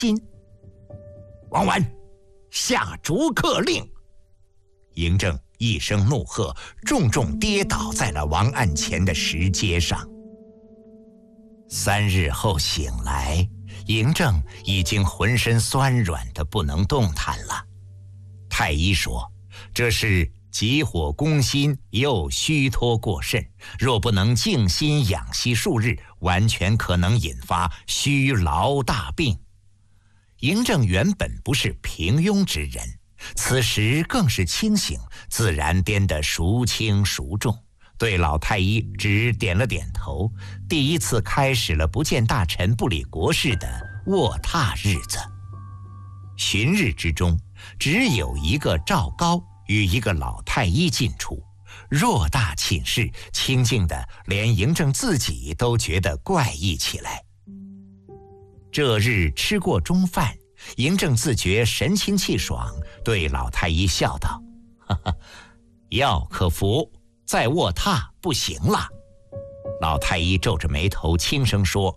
心。王婉，下逐客令！嬴政一声怒喝，重重跌倒在了王案前的石阶上。3日后醒来，嬴政已经浑身酸软的不能动弹了。太医说，这是急火攻心，又虚脱过甚，若不能静心养息数日，完全可能引发虚劳大病。嬴政原本不是平庸之人，此时更是清醒，自然掂得孰轻孰重，对老太医只点了点头，第一次开始了不见大臣不理国事的卧榻日子。旬日之中，只有一个赵高与一个老太医进出，偌大寝室，清静的连嬴政自己都觉得怪异起来。这日吃过中饭，嬴政自觉神清气爽，对老太医笑道：“哈哈，药可服，再卧榻不行了。”老太医皱着眉头轻声说：“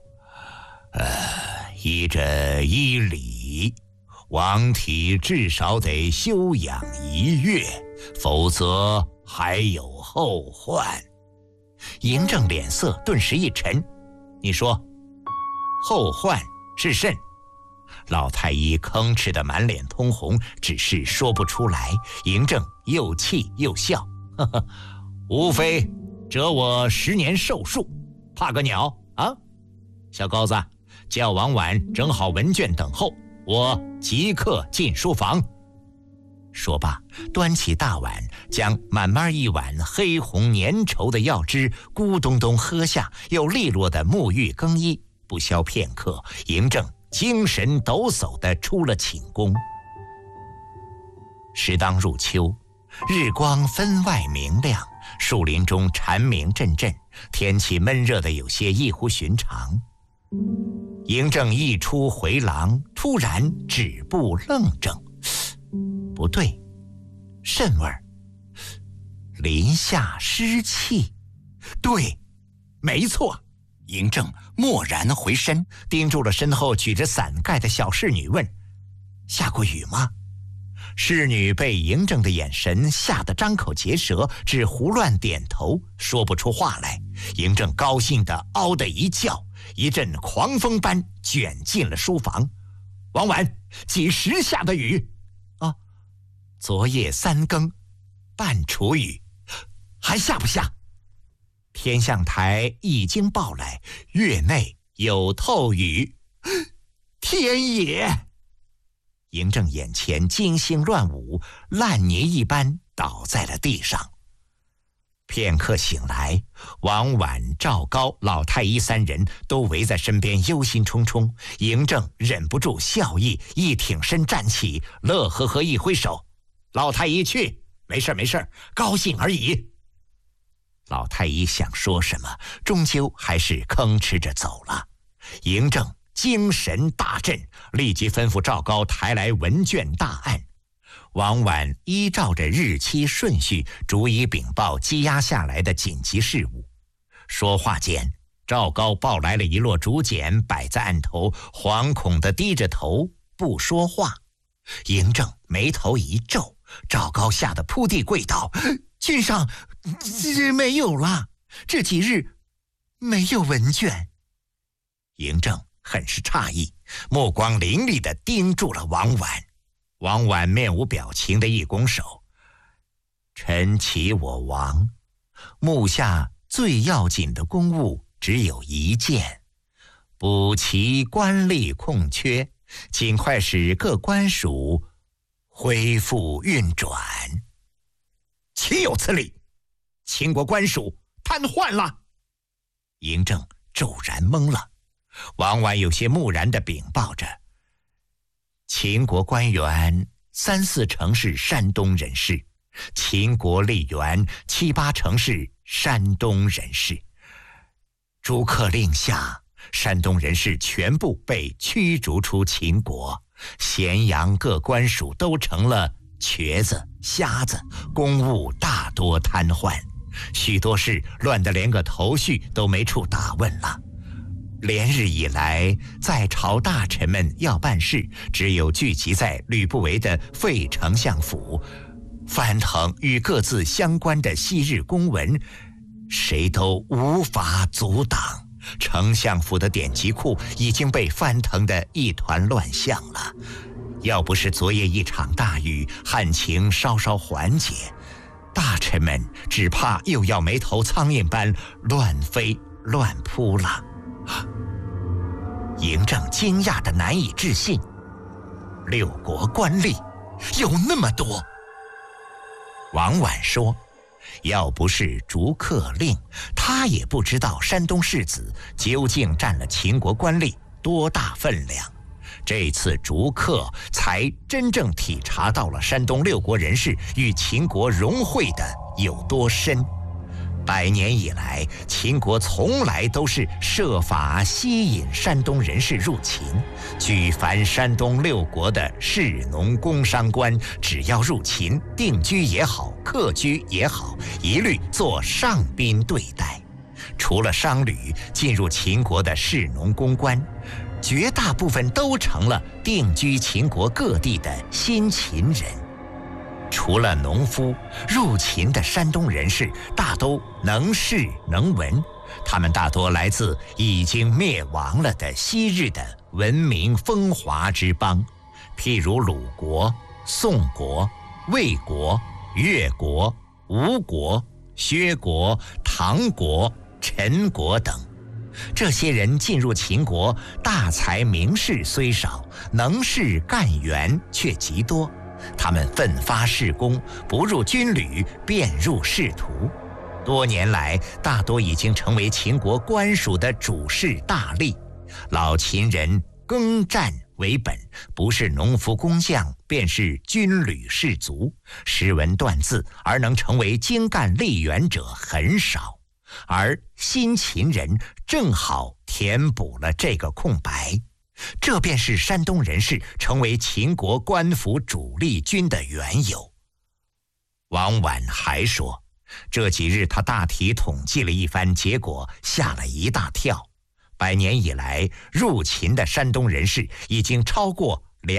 依着医理，王体至少得休养1月，否则还有后患。”嬴政脸色顿时一沉：“你说，后患是甚？”老太医吭哧的满脸通红，只是说不出来。嬴政又气又笑：“呵呵，无非折我10年寿数，怕个鸟啊！小高子，叫王婉整好文卷等候，我即刻进书房。”说罢，端起大碗，将满满一碗黑红粘稠的药汁咕咚咚喝下，又利落的沐浴更衣。不消片刻，嬴政精神抖擞地出了寝宫。时当入秋，日光分外明亮，树林中蝉鸣阵阵，天气闷热的有些异乎寻常。嬴政一出回廊，突然止步愣怔，不对，甚味儿？林下湿气。对，没错。嬴政蓦然回身，盯住了身后举着伞盖的小侍女，问：“下过雨吗？”侍女被嬴政的眼神吓得张口结舌，只胡乱点头，说不出话来。嬴政高兴地嗷的一叫，一阵狂风般卷进了书房。“王婉，几时下的雨？”“啊，昨夜3更，半处雨。”“还下不下？”“天象台已经报来，月内有透雨。”“天也！”嬴政眼前金星乱舞，烂泥一般倒在了地上。片刻醒来，王婉、赵高、老太医3人都围在身边，忧心忡忡。嬴政忍不住笑意，一挺身站起，乐呵呵一挥手：“老太医去，没事没事，高兴而已。”老太医想说什么，终究还是吭哧着走了。嬴政精神大振，立即吩咐赵高抬来文卷大案。王婉依照着日期顺序，逐一禀报积压下来的紧急事务。说话间，赵高抱来了一摞竹简，摆在案头，惶恐地低着头不说话。嬴政眉头一皱，赵高吓得扑地跪倒：“君上，没有了，这几日没有文卷。”嬴政很是诧异，目光凌厉地盯住了王婉。王婉面无表情地一拱手：“臣启我王，目下最要紧的公务只有一件，补齐官吏空缺，尽快使各官署恢复运转。”“岂有此理！秦国官署瘫痪了！”嬴政骤然懵了。王婉有些木然地禀报着：“秦国官员3、4成是山东人士，秦国吏员7、8成是山东人士。逐客令下，山东人士全部被驱逐出秦国，咸阳各官署都成了瘸子、瞎子，公务大多瘫痪，许多事乱得连个头绪都没处打问了。 连日以来，在朝大臣们要办事，只有聚集在吕不韦的废丞相府，翻腾与各自相关的昔日公文，谁都无法阻挡。丞相府的典籍库已经被翻腾得一团乱象了。要不是昨夜一场大雨，旱情稍稍缓解，大臣们只怕又要没头苍蝇般乱飞乱扑了。嬴政惊讶得难以置信，6国官吏有那么多。王婉说，要不是逐客令，他也不知道山东士子究竟占了秦国官吏多大分量。这次逐客才真正体察到了山东6国人士与秦国融汇的有多深。100年以来，秦国从来都是设法吸引山东人士入秦。举凡山东6国的士农工商官，只要入秦定居也好，客居也好，一律做上宾对待。除了商旅进入秦国的士农工官，绝大部分都成了定居秦国各地的新秦人。除了农夫，入秦的山东人士大都能士能文，他们大多来自已经灭亡了的昔日的文明风华之邦，譬如鲁国、宋国、魏国、越国、吴国、薛国、唐国、陈国等。这些人进入秦国，大才名士虽少，能士干员却极多。他们奋发事功，不入军旅便入仕途，多年来大多已经成为秦国官署的主事大吏。老秦人耕战为本，不是农夫工匠便是军旅士卒，识文断字而能成为精干吏员者很少，而新秦人正好填补了这个空白。这便是山东人士成为秦国官府主力军的缘由。王婉还说，这几日他大体统计了一番，结果吓了一大跳。100年以来，入秦的山东人士已经超过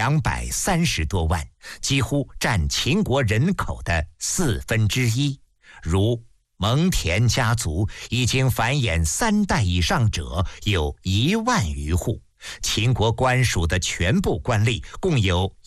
230多万，几乎占秦国人口的1/4。如蒙恬家族已经繁衍3代以上者有1万余户。秦国官署的全部官吏共有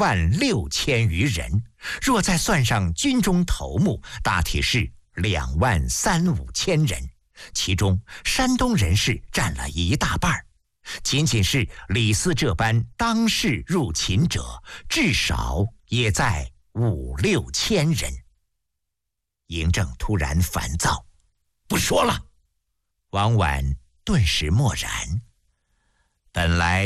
16000余人，若再算上军中头目，大体是23000-5000千人，其中山东人士占了一大半。仅仅是李斯这般当世入秦者，至少也在5-6千人。嬴政突然烦躁，不说了。王婉顿时默然。本来